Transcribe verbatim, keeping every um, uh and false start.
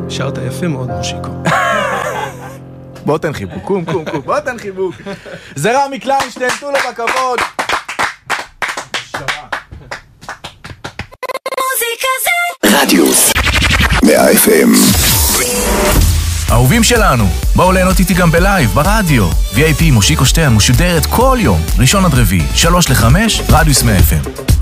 שרת יפה מאוד, מושיקו. בוא תן חיבוק, קום, קום, קום, בוא תן חיבוק. זה רמי קליינשטיין, תנו לו בכבוד. מוזיקה זה רדיוס מאה אף אם. אהובים שלנו, בואו ליהנות איתי גם בלייב, ברדיו. וי איי פי מושיקו שטרן משודרת כל יום, ראשון עד רביעי, שלוש לחמש, רדיוס מאה אף אם.